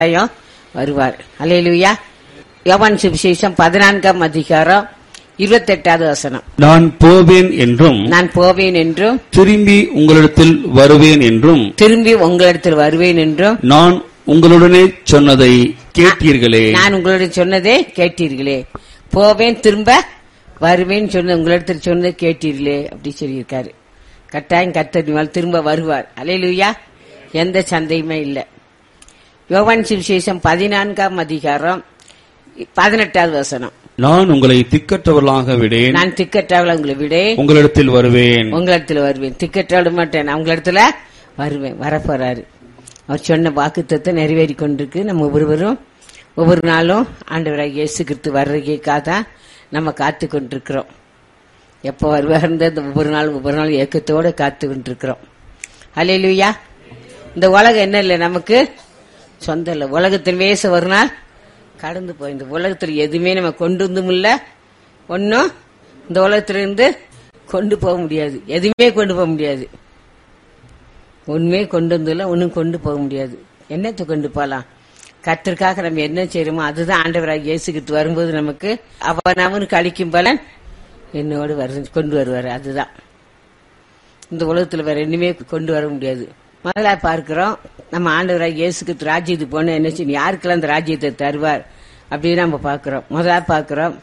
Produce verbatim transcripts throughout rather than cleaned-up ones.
கட்டாயம் வருவார். அல்லேலூயா. யோவான் சுவிசேஷம் பதினான்காம் அதிகாரம் இருபத்தி எட்டாவது வசனம். நான் போவேன் என்றும் நான் போவேன் என்றும் திரும்பி உங்களிடத்தில் வருவேன் என்றும் திரும்பி உங்களிடத்தில் வருவேன் என்றும் நான் உங்களுடனே சொன்னதை கேட்டீர்களே. நான் உங்களுடைய சொன்னதே கேட்டீர்களே. போவேன் திரும்ப வருவேன் சொன்ன உங்களிடத்தில் சொன்னதை கேட்டீர்களே அப்படி சொல்லியிருக்காரு. கட்டாயம் கர்த்தர் திரும்ப வருவார். அல்லேலூயா. எந்த சந்தேகமே இல்லை. யோவான் சுவிசேஷம் பதினான்காம் அதிகாரம் பதினெட்டாவது வசனம். நான் உங்களை திக்கற்றவர்களாக விடேன், நான் திக்கற்றவள உங்களை விடேன், உங்களிடத்தில் வருவேன். உங்களிடத்தில் வருவேன். திக்கற்ற விட மாட்டேன், நான் உங்களிடத்துல வருவேன். வரப்போறாரு. அவர் சொன்ன வாக்குத்தத்தம் நிறைவேறி கொண்டிருக்கு. நம்ம ஒவ்வொருவரும் ஒவ்வொரு நாளும் ஆண்டவராகிய இயேசு கிறிஸ்து வர்றதுக்காக தான் நம்ம காத்து கொண்டிருக்கிறோம். எப்போ வருவார்ந்த ஒவ்வொரு நாளும் ஒவ்வொரு நாளும் ஏக்கத்தோடு காத்து கொண்டிருக்கிறோம். அல்லேலூயா. இந்த உலகம் என்ன இல்லை, நமக்கு சொந்தம் இல்லை. உலகத்தின் வேச ஒரு நாள் கடந்து போய் இந்த உலகத்துல எதுவுமே நம்ம கொண்டு வந்தும் இல்ல, ஒன்னும் இந்த உலகத்திலிருந்து கொண்டு போக முடியாது. எதுவுமே கொண்டு போக முடியாது. ஒண்ணுமே கொண்டு வந்துல ஒன்னும் கொண்டு போக முடியாது. என்னத்தை கொண்டு போகலாம்? கர்த்தருக்காக நம்ம என்ன செய்யறோமோ அதுதான் ஆண்டவராக இயேசு கிறிஸ்து வரும்போது நமக்கு அவன் அவனுக்கு அளிக்கும் பலன் என்னோடு வரு கொண்டு வருவாரு. அதுதான் இந்த உலகத்துல வேற என்னமே கொண்டு வர முடியாது. முதல்ல பார்க்கிறோம், நம்ம ஆண்டவராக இயேசு கிறிஸ்து ராஜ்யத்துக்கு போன என்ன செய்யணும், யாருக்கெல்லாம் அந்த ராஜ்யத்தை தருவார் அப்படின்னு நம்ம பார்க்கிறோம். முதல்ல பார்க்கிறோம்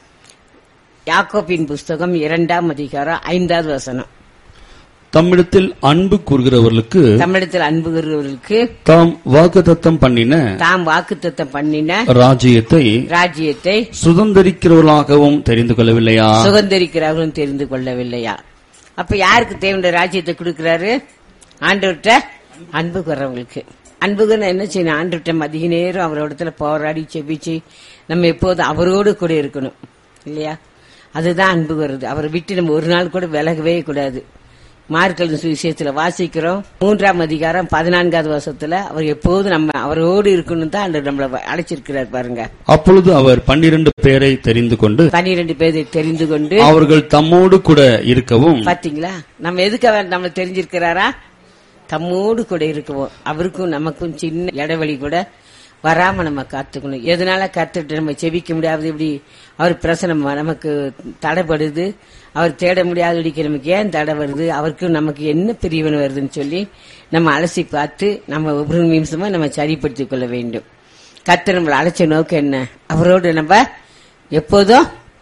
யாக்கோபின் புஸ்தகம் இரண்டாம் அதிகாரம் ஐந்தாவது வசனம். தம்மிடத்தில் அன்பு கூறுகிறவர்களுக்கு தம்மிடத்தில் அன்பு கூறுகிறவர்களுக்கு தாம் வாக்குத்தத்தம் பண்ணின தாம் வாக்குத்தத்தம் பண்ணின ராஜ்யத்தை ராஜ்யத்தை சுதந்திரிக்கிறவர்களாகவும் தெரிந்து கொள்ளவில்லையா? சுதந்திரிக்கிறவர்களும் தெரிந்து கொள்ளவில்லையா? அப்ப யாருக்கு தேவையான ராஜ்யத்தை கொடுக்கிறாரு? ஆண்டவர்கிட்ட அன்பு கூறவங்களுக்கு. அன்புக்கு என்ன செய்யணும்? ஆண்டவர்கிட்ட மதிய நேரம் அவரோடத்துல போராடி செபிச்சு நம்ம எப்போதும் அவரோடு கூட இருக்கணும் இல்லையா? அதுதான் அன்பு கூறுறது. அவரை விட்டு நம்ம ஒரு நாள் கூட விலகவே கூடாது. மார்க்கல் சுவிசேஷத்துல வாசிக்கிறோம் மூன்றாம் அதிகாரம் பதினான்காவது வருஷத்துல அவர் எப்போதும் நம்ம அவரோடு இருக்கணும் தான் நம்மளை அழைச்சிருக்கிறார் பாருங்க. அப்பொழுது அவர் பன்னிரண்டு பேரை தெரிந்து கொண்டு பன்னிரண்டு பேரை தெரிந்து கொண்டு அவர்கள் தம்மோடு கூட இருக்கவும். பாத்தீங்களா, நம்ம எதுக்கு அவர் நம்ம தெரிஞ்சிருக்கிறாரா? தம்மோடு கூட இருக்கவும். அவருக்கும் நமக்கும் சின்ன இடைவெளி கூட வராம நம்ம காத்துக்கணும். எதனால கத்துட்டு நம்ம செபிக்க முடியாது, இப்படி அவர் பிரசனம் நமக்கு தடைப்படுது, அவர் தேட முடியாதபடிக்கு நமக்கு ஏன் தடை வருது, அவருக்கு நமக்கு என்ன பிரிவினை வருதுன்னு சொல்லி நம்ம அலசி பார்த்து நம்ம ஒவ்வொரு நிமிஷமா நம்ம சரிப்படுத்திக் கொள்ள வேண்டும். கர்த்தர் நம்மளை அழைச்ச நோக்கம் என்ன? அவரோடு நம்ம எப்போதும்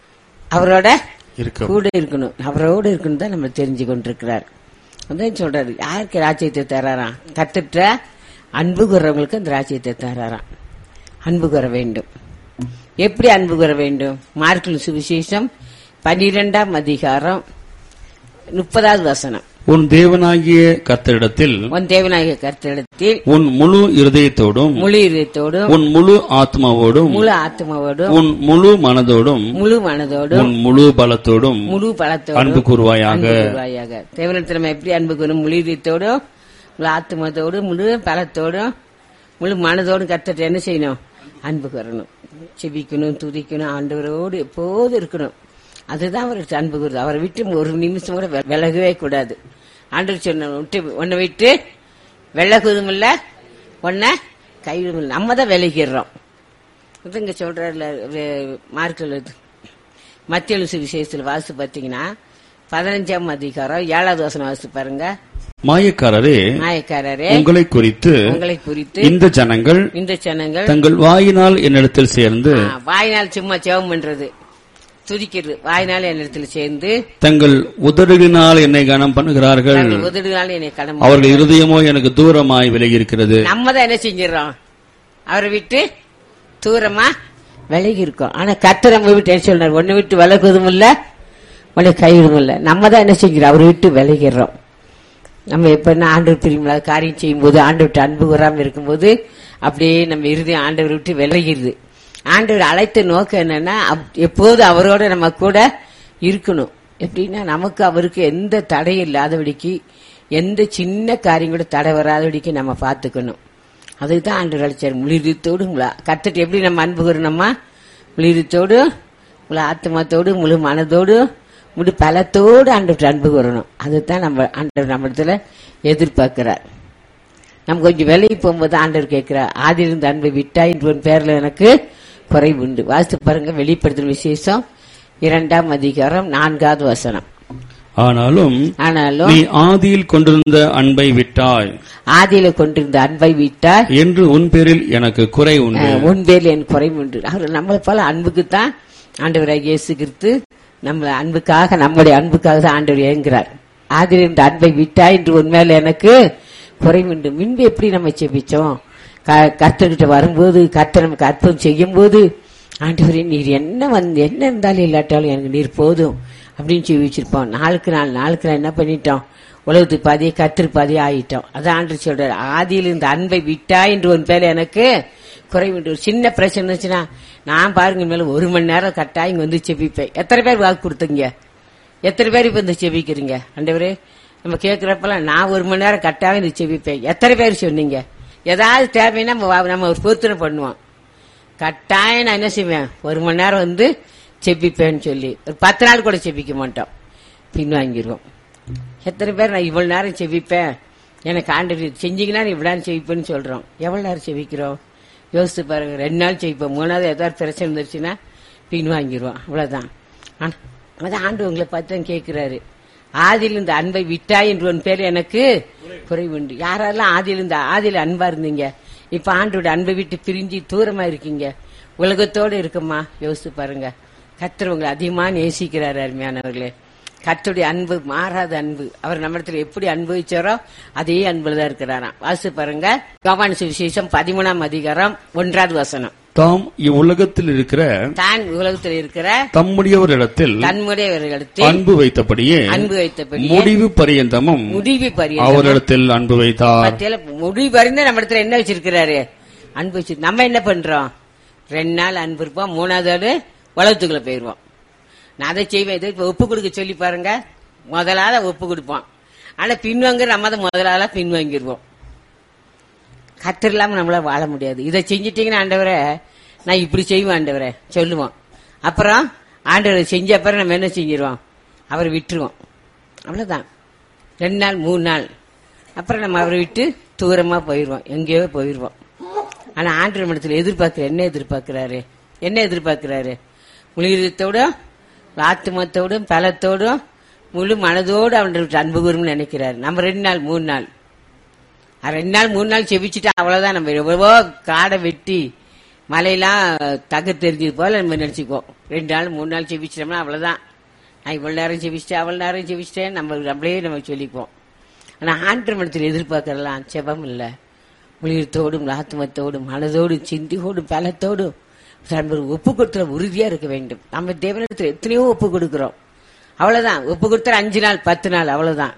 அவரோட கூட இருக்கணும், அவரோடு இருக்கணும் தான் நம்ம தெரிஞ்சு கொண்டிருக்கிறார். அதான் சொல்றாரு, யாருக்கு ராஜ்யத்தை தராராம்? கர்த்தர்ட்ட அன்பு கூறவங்களுக்கு அந்த ராஜ்யத்தை தராராம். அன்பு கூற வேண்டும். எப்படி அன்பு கூற வேண்டும்? மார்க்கு சுவிசேஷம் பன்னிரெண்டாம் அதிகாரம் முப்பதாவது வசனம். உன் தேவனாகிய கர்த்தரிடத்தில் உன் தேவனாகிய கர்த்தரிடத்தில் உன் முழு இருதயத்தோடும் முழு இருதயத்தோடும் உன் முழு ஆத்மாவோடும் முழு ஆத்மாவோடும் உன் முழு மனதோடும் முழு மனதோடும் உன் முழு பலத்தோடும் முழு பலத்தோடும் அன்பு கூறுவாயாக. தேவனிடத்தில் நம்ம எப்படி அன்பு கூறும்? முழு இதயத்தோடும் முழு ஆத்மாவோடு முழு பலத்தோடும் முழு மனதோடும் கர்த்தர்ட்ட என்ன செய்யணும்? அன்பு கூறணும், செபிக்கணும், துதிக்கணும், ஆண்டவரோடு எப்போது இருக்கணும். அதுதான் அவருக்கு அன்பு கூறுது. அவரை விட்டு ஒரு நிமிஷம் கூட விலகவே கூடாது. ஆண்டவர் சொன்ன விட்டு உன்னை விட்டு விலகுவதும் இல்ல, உன்னை கைவிடும் இல்லை. நம்ம தான் விலகிடுறோம். இங்க சொல்றாருல மார்க்கல் மத்திய சுவிசேஷத்தில் வாசி பார்த்தீங்கன்னா பதினஞ்சாம் அதிகாரம் ஏழாவது வசனம் வாசி பாருங்க. மாயக்காரரே மாயக்காரரே உங்களை குறித்து உங்களை குறித்து இந்த ஜனங்கள் இந்த ஜனங்கள் தங்கள் வாயினால் என்னிடத்தில் சேர்ந்து வாயினால் சும்மா ஜெபம் பண்றது, துதிக்கிறது, வாயினால் என்னிடத்தில் சேர்ந்து தங்கள் உதடுகளினால் என்னை கனம் பண்ணுகிறார்கள், உதடுகளினால் என்னை கனம். அவர்கள் இருதயமோ எனக்கு தூரமாய் விலகி இருக்கிறது. நம்ம தான் என்ன செஞ்சிடறோம்? அவரை விட்டு தூரமா விலகி இருக்கோம். ஆனா கர்த்தர் நம்ம விட்டு என்ன சொல்றாரு? ஒன்னு விட்டு விலகுவதும் இல்ல, உன்னை கைவிடும் இல்ல. நம்ம தான் என்ன செஞ்சிடறோம்? அவரை விட்டு விலகிறோம். நம்ம எப்ப ஆண்டவர் பிரிவுல காரியம் செய்யும் போது ஆண்டவர்கிட்ட அன்பு கூறாம இருக்கும்போது அப்படியே நம்ம இருதயம் ஆண்டவர் விட்டு விலகிடுது. ஆண்டவர் அழைத்த நோக்கம் என்னன்னா எப்போது அவரோட நம்ம கூட இருக்கணும். எப்படின்னா நமக்கு அவருக்கு எந்த தடையும் இல்லாதபடிக்கு, எந்த சின்ன காரியம் கூட தடை வராதபடிக்கு நம்ம பாத்துக்கணும். அதுக்குதான் ஆண்டவர் அழைச்சார். முழுதத்தோடு கர்த்தர்ட்ட எப்படி நம்ம அன்பு கூறணுமா? முழுதத்தோடு முழு ஆத்மாத்தோடு முழு மனதோடு முழு பலத்தோடு ஆண்டவர்கிட்ட அன்பு கூறணும். அதுதான் நம்ம ஆண்டவர் நம்ம இடத்துல எதிர்பார்க்கிறார். நம்ம கொஞ்சம் விலகி போகும்போது ஆண்டவர் கேட்கிறார், ஆதியிலிருந்து அன்பை விட்டாய் என்று உன் பேர்ல எனக்கு குறைவு உண்டு. வாசித்து பாருங்க, வெளிப்படுத்தும் விசேஷம் இரண்டாம் அதிகாரம் நான்காவது வசனம். ஆனாலும் ஆனாலும் நீ ஆதியில் கொண்டிருந்த அன்பை விட்டாய், ஆதியில கொண்டிருந்த அன்பை விட்டாய் என்று உன் பேரில் எனக்கு குறை உண்டு. உன் பேரில் எனக்கு குறைவு உண்டு. அவர் நம்மளை போல அன்புக்கு தான் ஆண்டவராகிய இயேசு கிறிஸ்து நம்ம அன்புக்காக, நம்முடைய அன்புக்காக தான் ஆண்டவர் ஏங்குறார். ஆதியில் இருந்த அன்பை விட்டாய் என்று உன் மேல எனக்கு குறைவு உண்டு. முன்பு எப்படி நம்ம செபிச்சோம், கர்த்தர்கிட்ட வரும்போது, கர்த்தர் நமக்கு அற்புதம் செய்யும் போது, ஆண்டவரே நீர் என்ன வந்து என்ன இருந்தாலும் இல்லாட்டாலும் எனக்கு நீர் போதும் அப்படின்னு சொல்லி வச்சிருப்போம். நாளுக்கு நாள் நாளுக்கு நாள் என்ன பண்ணிட்டோம், உலகத்துக்கு பாதியை கத்திரி பாதியை ஆயிட்டோம். அதான் ஆண்டு சொல்றாரு, ஆதியில் இந்த அன்பை விட்டா என்று உன் பேர் எனக்கு குறைவு. ஒரு சின்ன பிரச்சனை இருந்துச்சுன்னா நான் பாருங்க மேல ஒரு மணி நேரம் கட்டாயம் இங்க வந்து செபிப்பேன். எத்தனை பேர் வாக்கு கொடுத்தீங்க, எத்தனை பேர் இப்ப இந்த செபிக்கிறீங்க? ஆண்டவரே நம்ம கேட்கிறப்பெல்லாம் நான் ஒரு மணி நேரம் கட்டாயம் இந்த செபிப்பேன். எத்தனை பேர் சொன்னீங்க? ஏதாவது தேவைன்னா நம்ம ஒரு பொருத்தனை பண்ணுவோம். கட்டாயம் நான் என்ன செய்வேன், ஒரு மணி நேரம் வந்து செபிப்பேன்னு சொல்லி ஒரு பத்து நாள் கூட செபிக்க மாட்டோம், பின்வாங்கிடுவோம். எத்தனை பேர் நான் இவ்வளவு நேரம் செபிப்பேன், எனக்கு ஆண்டவர் செஞ்சீங்கன்னா இவ்வளவு செவிப்பேன்னு சொல்றோம். எவ்வளவு நேரம் செபிக்கிறோம் யோசித்து பாருங்க. ரெண்டு நாள் செவிப்போம், மூணாவது ஏதாவது பிரச்சனை இருந்துச்சுன்னா பின்வாங்கிடுவோம். அவ்வளவுதான். அதான் ஆண்டு உங்களை பார்த்து கேட்கிறாரு, ஆதியில் இந்த அன்பை விட்டாய் என்று உன் பேர் எனக்கு குறைவுண்டு. யாரெல்லாம் ஆதியில் இந்த ஆதியில் அன்பா இருந்தீங்க, இப்ப ஆண்டோட அன்பை விட்டு பிரிஞ்சு தூரமா இருக்கீங்க, உலகத்தோடு இருக்குமா? யோசித்து பாருங்க. கர்த்தர் உங்களை அதிகமா நேசிக்கிறாரு. அருமையானவர்களே, கர்த்தருடைய அன்பு மாறாத அன்பு. அவர் நம்ம இடத்துல எப்படி அனுபவிச்சாரோ அதே அன்புலதான் இருக்கிறாராம். வாசித்து பாருங்க, யோவான் சுவிசேஷம் பதிமூணாம் அதிகாரம் ஒன்றாவது வசனம். தாம் இவ்வுலகத்தில் இருக்கிற தான் உலகத்தில் இருக்கிற தம்முடையவரிடத்தில் தன்முடையவர்களிடத்தில் அன்பு வைத்தபடியே அன்பு வைத்தபடி முடிவு பரியந்தமும் முடிவு பரியந்தம் அவரிடத்தில் அன்பு வைத்தார். முடிவு பரிந்து நம்ம இடத்துல என்ன வச்சிருக்கிறாரு, அன்பு வச்சு. நம்ம என்ன பண்றோம், ரெண்டு நாள் அன்பு இருப்போம், மூணாவது நாள் உலகத்துக்குள்ள போயிருவோம். நான் அதை செய்வேன், இதை ஒப்பு கொடுக்க சொல்லி பாருங்க, முதலால ஒப்பு கொடுப்போம். ஆனா பின்வாங்க நம்ம அதை முதலால பின்வாங்கிடுவோம். கர்த்தர் இல்லாம நம்மளால வாழ முடியாது. இதை செஞ்சிட்டீங்கன்னா ஆண்டவரை நான் இப்படி செய்வேன் ஆண்டவரை சொல்லுவோம். அப்புறம் ஆண்டவரை செஞ்ச அப்புறம் நம்ம என்ன செஞ்சிருவோம், அவரை விட்டுருவோம். அவ்வளவுதான். ரெண்டு நாள் மூணு நாள் அப்புறம் நம்ம அவரை விட்டு தூரமா போயிருவோம், எங்கேயோ போயிருவோம். ஆனா ஆண்டவர் மனத்துல எதிர்பார்க்கிற என்ன எதிர்பார்க்கிறாரு, என்ன எதிர்பார்க்கிறாரு, முழுத்தோடும் ஆத்மத்தோடும் பலத்தோடும் முழு மனதோடு அவன் அன்பு கூறும்னு நினைக்கிறாரு. நம்ம ரெண்டு நாள் மூணு நாள் ரெண்டு நாள் மூணு நாள் செபிச்சுட்டா அவ்வளவுதான். நம்ம எவ்வளவோ காடை வெட்டி மலையெல்லாம் தக தெரிஞ்சது போல நம்ம நினைச்சுக்குவோம். ரெண்டு நாள் மூணு நாள் செபிச்சிட்டோம்னா அவ்வளவுதான். நான் இவ்வளவு நேரம் செபிச்சிட்டேன், அவ்வளவு நேரம் செபிச்சிட்டேன் நம்ம அப்படியே நம்ம சொல்லிக்குவோம். ஆனா ஆண்டவர் மனத்தில் எதிர்பார்க்கலாம் செபம் இல்ல, முழுத்தோடும் ஆத்மத்தோடும் மனதோடும் சிந்தியோடும் பலத்தோடும் ஒப்பு கொடுத்துற உறுதியா இருக்க வேண்டும். நம்ம தேவனிடத்தில் எத்தனையோ ஒப்பு கொடுக்கிறோம், அவ்வளவுதான். ஒப்பு கொடுத்துற அஞ்சு நாள் பத்து நாள் அவ்வளவுதான்.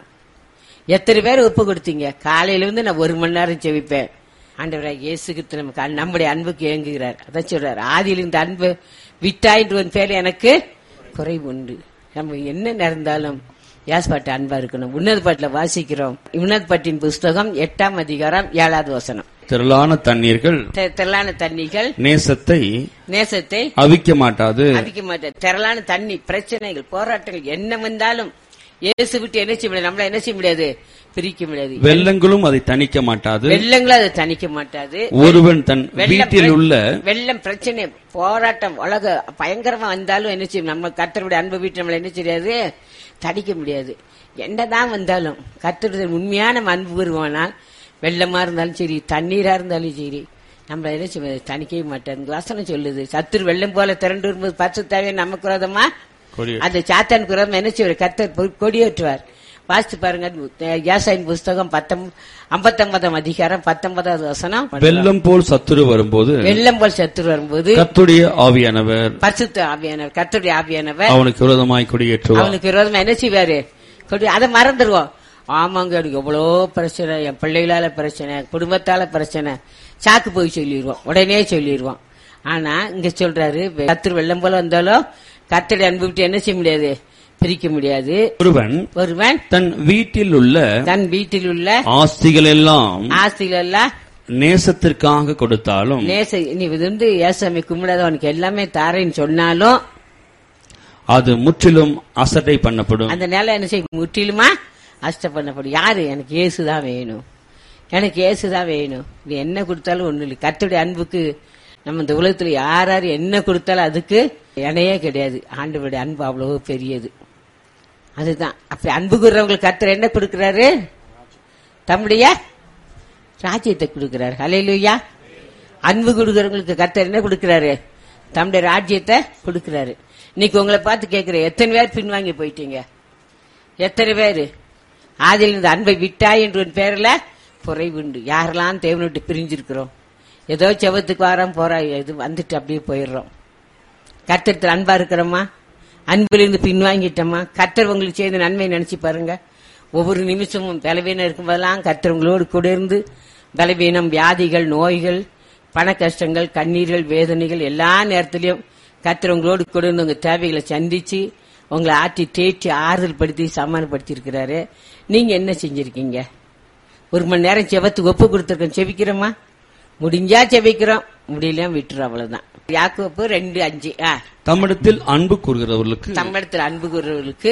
எத்தனை பேர் ஒப்பு கொடுத்தீங்க? காலையில இருந்து நான் ஒரு மணி நேரம் செவிப்பேன். ஆண்டவராக இயேசு கிறிஸ்து நமக்கு நம்முடைய அன்புக்கு ஏங்குகிறார். அதான் சொல்றாரு, ஆதியில் இந்த அன்பு விட்டாயின்ற பேர் எனக்கு குறைவு உண்டு. நம்ம என்ன நடந்தாலும் யாஸ்பாட்டு அன்பா இருக்கணும். உன்னத பாட்டுல வாசிக்கிறோம். உன்னத பாட்டின் புஸ்தகம் எட்டாம் அதிகாரம் ஏழாவது வசனம். திரளான தண்ணீர்கள் திரளான தண்ணிகள் நேசத்தை நேசத்தை அவிக்க மாட்டாது அவிக்க மாட்டாது. திரளான தண்ணி பிரச்சனைகள் போராட்டங்கள் என்ன வந்தாலும் இயேசு விட்டு என்ன செய்ய முடியாது, நம்மள என்ன செய்ய முடியாது, பிரிக்க முடியாது. வெள்ளங்களும் அதை தணிக்க மாட்டாது, வெள்ளங்களும் அதை தணிக்க மாட்டாது. ஒருவன் தன் வீட்டில் உள்ள வெள்ளம் பிரச்சனை போராட்டம் உலக பயங்கரமா வந்தாலும் என்ன செய்யும், நம்ம கர்த்தருடைய அன்பு வீட்டு நம்மள என்ன செய்யாது, தணிக்க முடியாது. என்னதான் வந்தாலும் கர்த்தருடைய உண்மையான அன்பு வருவானால் வெள்ளமா இருந்தாலும் சரி தண்ணீரா இருந்தாலும் சரி நம்மள என்ன செய்ய தணிக்கவே மாட்டாது. வசனம் சொல்லுது, சத்துரு வெள்ளம் போல திரண்டு வரும்போது பரிசு தேவை நமக்கு விரோதமா அந்த சாத்தான் குரம் என்ன செய்வார், கர்த்தர் கொடியேற்றுவார். வாசித்து பாருங்க, யாசாயின் புஸ்தகம் ஐம்பத்தொன்பதாம் அதிகாரம் பத்தொன்பதாவது வசனம். வெள்ளம் போல் சத்துரு வரும்போது வெள்ளம் போல் சத்துரு வரும்போது கர்த்தருடைய ஆவியானவர் பரிசுத்த ஆவியானவர் கர்த்தருடைய ஆவியானவர் அவனுக்கு விரோதமாய் கொடியேற்றுவார். அவனுக்கு விரோதமா என்ன செய்வாரு, கொடி. அதை மறந்துடுவோம். ஆமாங்க, எனக்கு எவ்வளோ பிரச்சனை, என் பிள்ளைகளால பிரச்சனை, குடும்பத்தால பிரச்சனை, சாக்கு போய் சொல்லிடுவோம், உடனே சொல்லிடுவோம். ஆனா இங்க சொல்றாரு, கர்த்தர் வெள்ளம் போல வந்தாலும் கர்த்தருடைய அன்பு விட்டு என்ன செய்ய முடியாது, பிரிக்க முடியாது. ஒருவன் ஒருவன் தன் வீட்டில் உள்ள தன் வீட்டில் உள்ள ஆஸ்திகள் எல்லாம் ஆஸ்திகள் எல்லாம் நேசத்திற்காக கொடுத்தாலும், நேச நீ வந்து ஏசாமி கும்பிடாத அவனுக்கு எல்லாமே தாரேன்னு சொன்னாலும் அது முற்றிலும் அசட்டை பண்ணப்படும். அந்த நேரம் என்ன செய்யும், முற்றிலுமா அசட்டை பண்ணப்படும். யாரு, எனக்கு இயேசுதான் வேணும், எனக்கு இயேசுதான் வேணும். இது என்ன கொடுத்தாலும் ஒண்ணு இல்லை. கர்த்தருடைய அன்புக்கு நம்ம இந்த உலகத்துல யார் யார் என்ன கொடுத்தாலும் அதுக்கு இணையே கிடையாது. ஆண்டவருடைய அன்பு அவ்வளவு பெரியது. அதுதான் அப்படி அன்பு கூறவங்களுக்கு கர்த்தர் என்ன கொடுக்கிறாரு? தம்முடைய ராஜ்யத்தை கொடுக்கிறாரு. ஹல்லேலூயா. அன்பு கொடுக்கிறவங்களுக்கு கர்த்தர் என்ன கொடுக்கிறாரு? தம்முடைய ராஜ்யத்தை கொடுக்கிறாரு. இன்னைக்கு உங்களை பார்த்து கேட்கிறேன், எத்தனை பேர் பின்வாங்கி போயிட்டீங்க? எத்தனை பேரு ஆதியில் இந்த அன்பை விட்டாய் என்ற பேர்ல குறைவுண்டு. யாரெல்லாம் தேவனை விட்டு பிரிஞ்சிருக்கிறோம். ஏதோ செவத்துக்கு வாரம் போறா இது வந்துட்டு அப்படியே போயிடுறோம். கர்த்தர் அன்பா இருக்கிறோமா? அன்பிலிருந்து பின்வாங்கிட்டோமா? கர்த்தர் உங்களுக்கு செய்த நன்மை நினைச்சு பாருங்க. ஒவ்வொரு நிமிஷமும் பலவீனம் இருக்கும்போதெல்லாம் கர்த்தர் உங்களோடு கூட இருந்து பலவீனம், வியாதிகள், நோய்கள், பண கஷ்டங்கள், கண்ணீர்கள், வேதனைகள் எல்லா நேரத்திலையும் கர்த்தர் உங்களோடு கூட இருந்து உங்க தேவைகளை சந்திச்சு உங்களை ஆற்றி தேற்றி ஆறுதல் படுத்தி சமாதானப்படுத்தி இருக்கிறாரு. நீங்க என்ன செஞ்சிருக்கீங்க? ஒரு மணி நேரம் செவத்துக்கு ஒப்பு கொடுத்துருக்கோம். செவிக்கிறோமா? முடிஞ்சா செவிக்கிறோம், முடியல விட்டுறோம். அவ்வளவுதான். யாக்கோப்பு ரெண்டு அஞ்சு. தம்மிடத்தில் அன்பு கூறுகிறவர்களுக்கு தம்மிடத்தில் அன்பு கூறுகிறவர்களுக்கு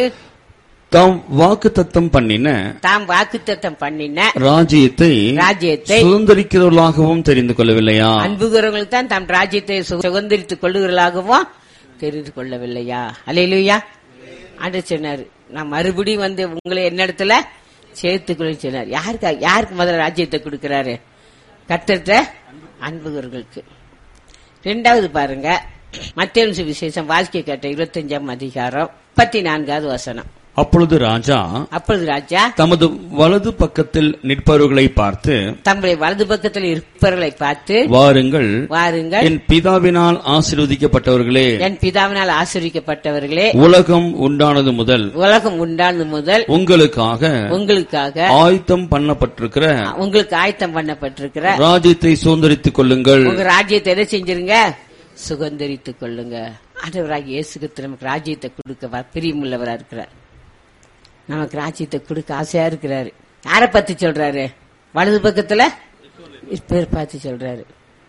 தாம் வாக்குத்தத்தம் பண்ணின தாம் வாக்குத்தத்தம் பண்ணின ராஜ்யத்தை ராஜ்யத்தை சுதந்திரிக்கிறவர்களாகவும் தெரிந்து கொள்ளவில்லையா? அன்பு கூறுகிறவங்களுக்கு தான் தம் ராஜ்யத்தை சுதந்திரித்துக் கொள்ளுகிறவர்களாகவும் தெரிந்து கொள்ளவில்லையா? அல்லேலூயா. ஆண்டவர் சொன்னாரு, நான் மறுபடியும் வந்து உங்களை என்னிடத்துல சேர்த்துக்கொள்ள சொன்னார். யாருக்கு யாருக்கு முதல்ல ராஜ்யத்தை கொடுக்கிறாரு? கர்த்தர்ட்ட அன்புகளுக்கு. ரெண்டாவது பாருங்க, மத்தேயு சுவிசேஷம் வாழ்க்கை கேட்ட இருபத்தஞ்சாம் அதிகாரம் முப்பத்தி நான்காவது வசனம். அப்பொழுது ராஜா அப்பொழுது ராஜா தமது வலது பக்கத்தில் நிற்பவர்களை பார்த்து தம்முடைய வலது பக்கத்தில் இருப்பவர்களை பார்த்து வாருங்கள் வாருங்கள் என் பிதாவினால் ஆசீர்வதிக்கப்பட்டவர்களே என் பிதாவினால் ஆசீர்வதிக்கப்பட்டவர்களே உலகம் உண்டானது முதல் உலகம் உண்டானது முதல் உங்களுக்காக உங்களுக்காக ஆயத்தம் பண்ணப்பட்டிருக்கிற உங்களுக்கு ஆயத்தம் பண்ணப்பட்டிருக்கிற ராஜ்யத்தை சுதந்திரித்துக் கொள்ளுங்கள். உங்க ராஜ்யத்தை எதை செஞ்சிருங்க? சுதந்திரித்துக் கொள்ளுங்க. ஆண்டவராகிய இயேசு கிறிஸ்து நமக்கு ராஜ்யத்தை கொடுக்க பிரியமுள்ளவரா இருக்கிறார். நமக்கு ராஜ்யத்தை கொடுக்க ஆசையா இருக்கிறாரு. யாரை பத்தி சொல்றாரு? வலது பக்கத்துல பேர் பார்த்து சொல்றாரு.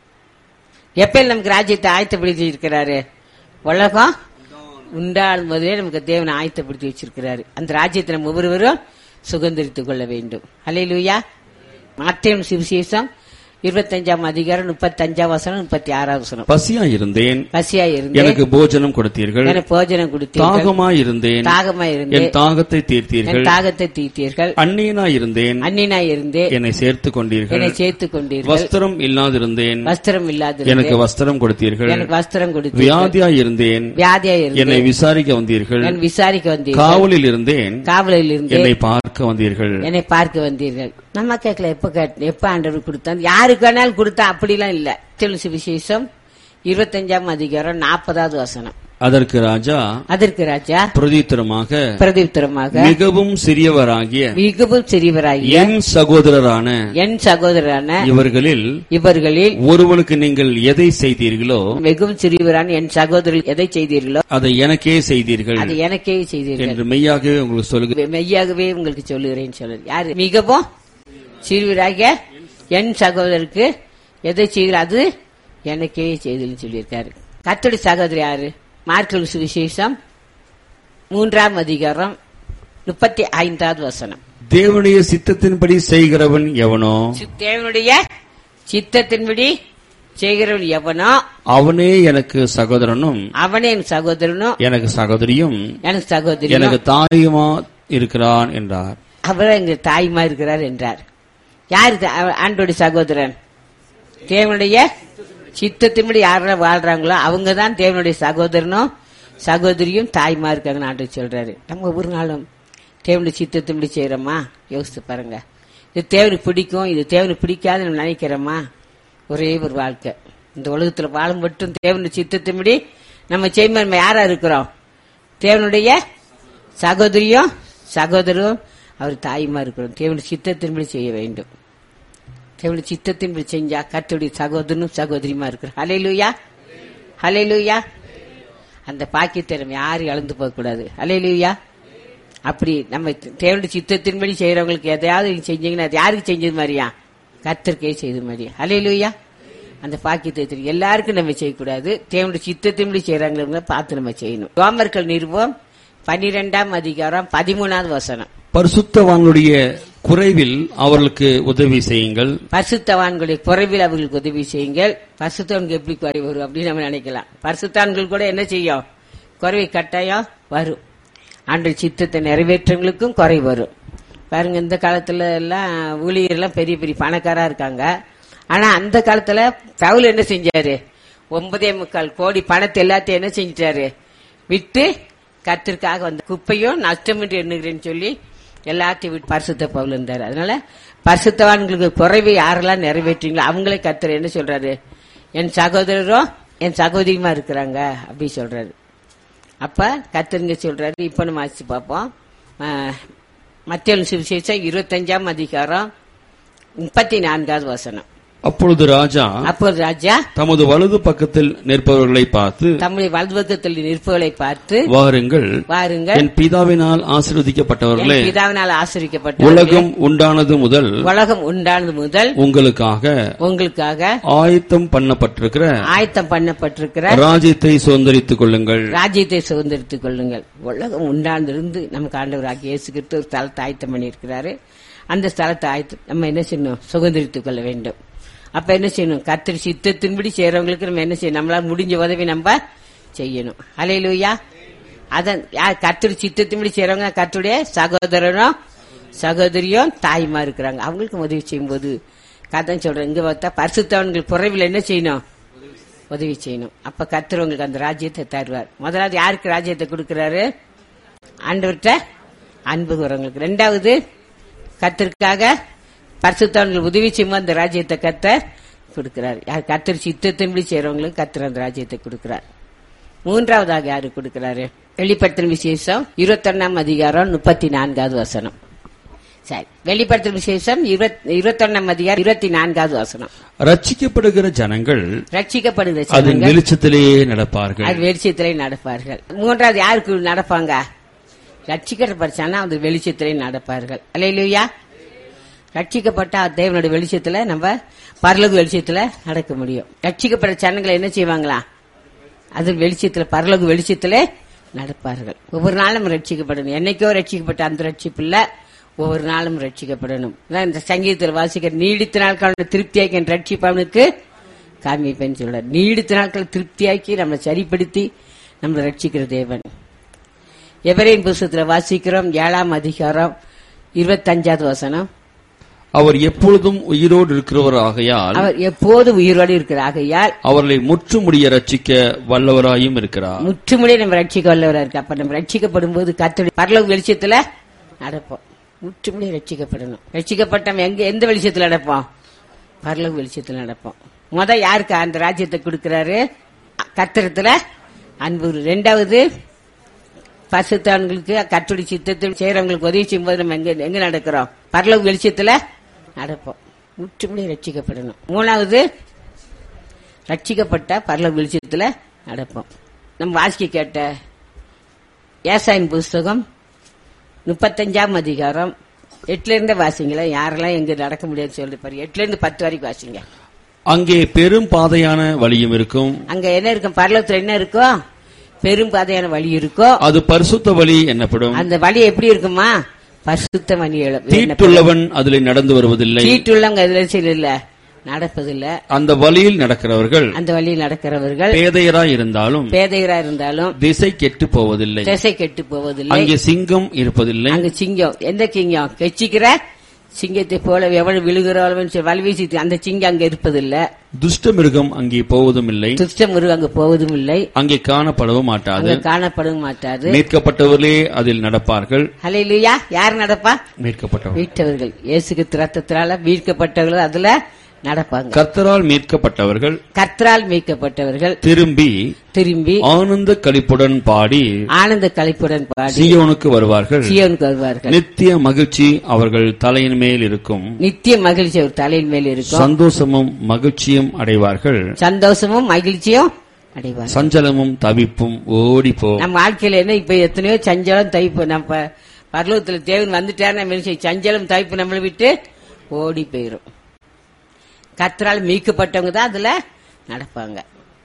எப்ப நமக்கு ராஜ்யத்தை ஆயத்தப்படுத்தி இருக்கிறாரு? உலகம் உண்டாலும் போதே நமக்கு தேவனை ஆயத்தப்படுத்தி வச்சிருக்கிறாரு. அந்த ராஜ்யத்தை நம்ம ஒவ்வொருவரும் சுதந்திரித்துக் கொள்ள வேண்டும். அல்லேலூயா. மத்தேயு சுவிசேஷம் இருபத்தஞ்சாம் அதிகாரம் முப்பத்தஞ்சாம் வசனம் முப்பத்தி ஆறாவது வசனம். பசியா இருந்தேன் பசியா இருந்தேன் எனக்கு போஜனம் கொடுத்தீர்கள். எனக்கு போஜனம் கொடுத்தீர்கள். தாகமா இருந்தேன் தாகமா இருந்தேன் என் தாகத்தை தீர்த்தீர்கள். என் தாகத்தை தீர்த்தீர்கள். அந்நியனா இருந்தேன் அந்நியனா இருந்தேன் என்னை சேர்த்துக் கொண்டீர்கள். என்னை சேர்த்துக் கொண்டீர்கள். வஸ்திரம் இல்லாதிருந்தேன் வஸ்திரம் இல்லாது எனக்கு வஸ்திரம் கொடுத்தீர்கள். எனக்கு வஸ்திரம் கொடுத்தீர்கள். வியாதியா இருந்தேன் வியாதியா இருந்தேன் என்னை விசாரிக்க வந்தீர்கள். என்னை விசாரிக்க வந்தீர்கள். காவலில் இருந்தேன் காவலில் இருந்தேன் என்னை பார்க்க வந்தீர்கள். என்னை பார்க்க வந்தீர்கள். நம்ம கேட்கல எப்ப எப்ப ஆண்டவர் கொடுத்தாங்க? யாருக்கு வேணாலும் கொடுத்தா அப்படிலாம் இல்ல. தெலுசு விசேஷம் இருபத்தஞ்சாம் அதிகாரம் நாற்பதாவது வசனம். அதற்கு ராஜா அதற்கு ராஜா பிரதித்திரமாக பிரதித்திரமாக மிகவும் சிறியவராகிய மிகவும் சிறியவராகிய என் சகோதரரான என் சகோதரரான இவர்களில் இவர்களில் ஒருவனுக்கு நீங்கள் எதை செய்தீர்களோ மிகவும் சிறியவரான என் சகோதரர்கள் எதை செய்தீர்களோ அதை எனக்கே செய்தீர்கள் அதை எனக்கே செய்தீர்கள் என்று மெய்யாகவே உங்களுக்கு சொல்லுகிறேன். மெய்யாகவே உங்களுக்கு சொல்லுகிறேன் சொல்லுது. யாரு? மிகவும் சிறியவராகிய என் சகோதரருக்கு எதை செய்கிறார் அது எனக்கே செய்தல் சொல்லியிருக்காரு. கர்த்தருடைய சகோதரி யாரு? மார்க்கு சுவிசேஷம் மூன்றாம் அதிகாரம் முப்பத்தி ஐந்தாவது வசனம். தேவனுடைய சித்தத்தின்படி செய்கிறவன் எவனோ தேவனுடைய சித்தத்தின்படி செய்கிறவன் எவனோ அவனே எனக்கு சகோதரனும் அவனே என் சகோதரனும் எனக்கு சகோதரியும் எனக்கு சகோதரி எனக்கு தாயுமா இருக்கிறான் என்றார். அவர் எங்க தாயுமா இருக்கிறார் என்றார். யாரு ஆண்டோடைய சகோதரன்? தேவனுடைய சித்தத்தின்படி யாரெல்லாம் வாழ்றாங்களோ அவங்கதான் தேவனுடைய சகோதரனும் சகோதரியும் தாய்மா இருக்காங்கன்னு ஆண்டு சொல்றாரு. நம்ம ஒவ்வொரு நாளும் தேவனுடைய சித்தத்தின்படி செய்யறோமா? யோசித்து பாருங்க. இது தேவனுக்கு பிடிக்கும், இது தேவனுக்கு பிடிக்காது நம்ம நினைக்கிறோமா? ஒரே ஒரு வாழ்க்கை இந்த உலகத்துல வாழும் மட்டும் தேவனுடைய சித்தத்தின்படி நம்ம செய்யும். நம்ம யாரா இருக்கிறோம்? தேவனுடைய சகோதரியும் சகோதரும் அவர் தாயுமா இருக்கிறோம். தேவனுடைய சித்தத்தின்படி செய்ய வேண்டும். தேவனுடைய சித்தத்தின்படி செஞ்சா கர்த்தருடைய சகோதரனும் சகோதரியுமா இருக்கிறோம். ஹல்லேலூயா, ஹல்லேலூயா. அந்த பாக்கியத்தை நம்ம யாரும் இழந்து போக கூடாது. ஹல்லேலூயா. அப்படி நம்ம தேவனுடைய சித்தத்தின்படி செய்யறவங்களுக்கு எதையாவது நீங்க செஞ்சீங்கன்னா அது யாருக்கு செஞ்சது மாதிரியா? கர்த்தருக்கே செய்த மாதிரியா? ஹல்லேலூயா. அந்த பாக்கியத்தை எல்லாருக்கும் நம்ம செய்யக்கூடாது. தேவனுடைய சித்தத்தின்படி செய்யறாங்க பார்த்து நம்ம செய்யணும். ரோமர்கள் நிருபம் பன்னிரெண்டாம் அதிகாரம் பதிமூணாவது வசனம். பரிசுத்தவான்களுடைய குறைவில் அவர்களுக்கு உதவி செய்யுங்கள். பரிசுத்தவான்களுடைய குறைவில் அவர்களுக்கு உதவி செய்யுங்கள். பரிசுத்தவான்கள் எப்படி குறை வரும் அப்படின்னு நம்ம நினைக்கலாம். பரிசுத்தவான்கள் கூட என்ன செய்யும்? குறைவை கட்டாயம் வரும். ஆண்டவர் சித்தத்தை நிறைவேற்றவங்களுக்கும் குறை வரும். பாருங்க, இந்த காலத்துல எல்லாம் ஊழியர்லாம் பெரிய பெரிய பணக்காரா இருக்காங்க. ஆனா அந்த காலத்துல பவுல் என்ன செஞ்சாரு? ஒன்பதே முக்கால் கோடி பணத்தை எல்லாத்தையும் என்ன செஞ்சாரு? விட்டு கர்த்தருக்காக வந்த குப்பையும் நஷ்டம் என்று எண்ணுகிறேன்னு சொல்லி எல்லாத்தையும் விட்டு பரிசுத்த பவுல் இருந்தாரு. அதனால பரிசுத்தவான்களுக்கு குறைவை யாரெல்லாம் நிறைவேற்றீங்களோ அவங்களே கர்த்தர் என்ன சொல்றாரு? என் சகோதரரும் என் சகோதரியுமா இருக்கிறாங்க அப்படி சொல்றாரு. அப்ப கர்த்தருங்க சொல்றாரு. இப்ப நம்ம ஆச்சு பார்ப்போம். மத்தேயு சுவிசேஷம் இருபத்தஞ்சாம் அதிகாரம் முப்பத்தி நான்காவது வசனம். அப்பொழுது ராஜா அப்பொழுது ராஜா தமது வலது பக்கத்தில் நிற்பவர்களை பார்த்து தம்முடைய வலது பக்கத்தில் நிற்பவர்களை பார்த்து வாருங்கள் வாருங்கள் என் பிதாவினால் ஆசீர்வதிக்கப்பட்டவர்களே, பிதாவினால் ஆசீர்வதிக்கப்பட்ட உலகம் உண்டானது முதல் உலகம் உண்டானது முதல் உங்களுக்காக உங்களுக்காக ஆயத்தம் பண்ணப்பட்டிருக்கிற ஆயத்தம் பண்ணப்பட்டிருக்கிற ராஜ்யத்தை சுதந்தரித்துக் கொள்ளுங்கள் ராஜ்யத்தை சுதந்தரித்துக் கொள்ளுங்கள். உலகம் உண்டானதிலிருந்து நமக்கு ஆண்டவராகிய இயேசு கிறிஸ்து ஒரு ஸ்தலத்தை ஆயத்தம் பண்ணியிருக்கிறாரு. அந்த ஸ்தலத்தை ஆயத்தம் நம்ம என்ன செய்யணும்? சுதந்தரித்துக் கொள்ள வேண்டும். அப்ப என்ன செய்யணும்? கர்த்தர் சித்தத்தின்படி செய்யறவங்களுக்கு நம்ம என்ன செய்யணும்? நம்மளால முடிஞ்ச உதவி நம்ம செய்யணும். ஹல்லேலூயா. அதான் கர்த்தர் சித்தத்தின்படி செய்யறவங்க கர்த்தருடைய சகோதரனும் சகோதரியும் தாயுமா இருக்கிறாங்க. அவங்களுக்கு உதவி செய்யும் போது கதை சொல்றேன். இங்க பார்த்தா பரிசுத்தவான்கள் குறைவில் என்ன செய்யணும்? உதவி செய்யணும். அப்ப கர்த்தர் உங்களுக்கு அந்த ராஜ்யத்தை தருவார். முதலாவது யாருக்கு ராஜ்யத்தை கொடுக்கிறாரு? ஆண்டவர்கிட்ட அன்பு கூறவங்களுக்கு. ரெண்டாவது கர்த்தருக்காக பரிசுத்தவான்கள் உதவி செய்யும் அந்த ராஜ்யத்தை கர்த்தர் கொடுக்கிறார். யார்? கர்த்தர் சித்தத்தின்படி செய்யறவங்களுக்கு கர்த்தர் அந்த ராஜ்யத்தை கொடுக்கிறார். மூன்றாவதாக யாரு கொடுக்கிறாரு? வெளிப்படுத்தல் விசேஷம் இருபத்தி ஒன்னாம் அதிகாரம் முப்பத்தி நான்காவது வசனம். சரி, வெளிப்படுத்தல் விசேஷம் இருபத்தி ஒன்னாம் அதிகாரம் இருபத்தி நான்காவது வசனம். ரட்சிக்கப்படுகிற ஜனங்கள் ரட்சிக்கப்படுகிற அதன் ஜனங்கள் வெளிச்சத்திலே நடப்பார்கள். அது வெளிச்சத்திலே நடப்பார்கள். மூன்றாவது யாருக்கு நடப்பாங்க? ரட்சிக்கப்பட்டானா அது வெளிச்சத்திலே நடப்பார்கள். அல்லேலூயா. ரட்சிக்கப்பட்ட தேவனுடைய வெளிச்சத்துல நம்ம பரலோக வெளிச்சத்துல நடக்க முடியும். ரட்சிக்கப்பட்ட ஜனங்களை என்ன செய்வாங்களா? அது வெளிச்சத்துல பரலோக வெளிச்சத்திலே நடப்பார்கள். ஒவ்வொரு நாளும் ரட்சிக்கப்படணும். என்னைக்கோ ரட்சிக்கப்பட்ட அந்த ரட்சிப்பு இல்ல, ஒவ்வொரு நாளும் ரட்சிக்கப்படணும். இந்த சங்கீதத்தில் வாசிக்கிற நீடித்த நாட்கள் திருப்தியாக்கி என் ரட்சிப்பவனுக்கு காமிப்பேன்னு சொல்ற. நீடித்த நாட்கள் திருப்தியாக்கி நம்ம சரிப்படுத்தி நம்ம ரட்சிக்கிற தேவன். எபிரேயர் புத்தகத்துல வாசிக்கிறோம் ஏழாம் அதிகாரம் இருபத்தஞ்சாவது வசனம். அவர் எப்பொழுதும் உயிரோடு இருக்கிறவராகையால் அவர் எப்போதும் உயிரோடு இருக்கிறாகையால் அவர்களை முற்றுமுடிய ரட்சிக்க வல்லவராயும் இருக்கிறார். முற்றுமுடிய நம்ம ரட்சிக்க வல்லவரா இருக்கு. அப்ப நம்ம ரட்சிக்கப்படும் போது கர்த்தருடைய பரலோக வெளிச்சத்துல நடப்போம். முற்றுமுடிய ரட்சிக்கப்படணும். ரட்சிக்கப்பட்ட எங்க எந்த வெளிச்சத்துல நடப்போம்? பரலோக வெளிச்சத்துல நடப்போம். முத யாருக்கு அந்த ராஜ்யத்தை கொடுக்கிறாரு? கர்த்தரத்துல அன்பு. ரெண்டாவது பரிசுத்தவான்களுக்கு கர்த்தருடைய சித்தத்தில் செய்யறவங்களுக்கு உதவி செய்யும் போது நம்ம எங்க எங்க நடக்கிறோம்? பரலோக வெளிச்சத்துல நடப்போம். முற்றுமுடிய ரட்சிக்கப்படணும். மூணாவது ரட்சிக்கப்பட்ட பரலோக வெளிச்சத்துல நடப்போம். நம்ம வாசிக்க கேட்ட ஏசாயின் புஸ்தகம் முப்பத்தஞ்சாம் அதிகாரம் எட்டுல இருந்து வாசிங்களா. யாரெல்லாம் எங்க நடக்க முடியாது சொல்லி பாரு. எட்டுல இருந்து பத்து வரைக்கும் வாசிங்க. அங்கே பெரும் பாதையான வழியும் இருக்கும். அங்க என்ன இருக்கும்? பரலோகத்துல என்ன இருக்கும்? பெரும் பாதையான வழி இருக்கும். அது பரிசுத்த வழி என்னப்படும். அந்த வழி எப்படி இருக்குமா? பரிசுத்த வழி. தீட்டுள்ளவன் அதில் நடந்து வருவதில்லை. தீட்டுள்ளவங்க அதுல இல்ல நடப்பதில்லை. அந்த வழியில் நடக்கிறவர்கள் அந்த வழியில் நடக்கிறவர்கள் பேதையராய் இருந்தாலும் பேதையரா இருந்தாலும் திசை கெட்டு போவதில்லை. திசை கெட்டு போவதில்லை. அங்கே சிங்கம் இருப்பதில்லை. அங்க சிங்கம். எந்த சிங்கம்? கெச்சிக்கிற சிங்கத்தை போல எவ்வளவு விழுகிறவன் வல்வீசி அந்த சிங்கம் அங்க இருப்பதில்லை. துஷ்ட மிருகம் அங்கே போவதும் இல்லை. துஷ்ட மிருகம் அங்க போவதும் இல்லை. அங்கே காணப்படவும் மாட்டாது. காணப்படவும் மாட்டாது. மீட்கப்பட்டவர்களே அதில் நடப்பார்கள். ஹல்லேலூயா. யார் நடப்பா? மீட்கப்பட்டவர்கள். மீட்கவர்கள். இயேசு கிறிஸ்து ரத்தத்தினால மீட்கப்பட்டவர்கள் அதுல நடப்பாங்க. கர்த்தரால் மீட்கப்பட்டவர்கள் கர்த்தரால் மீட்கப்பட்டவர்கள் திரும்பி திரும்பி ஆனந்த களிப்புடன் பாடி ஆனந்த களிப்புடன் பாடி சீயோனுக்கு வருவார்கள். சீயோனுக்கு வருவார்கள். நித்திய மகிழ்ச்சி அவர்கள் தலையின் மேல் இருக்கும். நித்திய மகிழ்ச்சி அவர் தலையின் மேல் இருக்கும். சந்தோஷமும் மகிழ்ச்சியும் அடைவார்கள். சந்தோஷமும் மகிழ்ச்சியும் அடைவார்கள். சஞ்சலமும் தவிப்பும் ஓடி போ. நம்ம வாழ்க்கையில என்ன இப்ப எத்தனையோ சஞ்சலம் தவிப்பு. நம்ம பரலோகத்துல தேவன் வந்துட்டாரு, சஞ்சலம் தவிப்பு நம்மளை விட்டு ஓடி போயிரும். கர்த்தரால் மீட்கப்பட்டவங்க தான் அதுல நடப்பாங்க.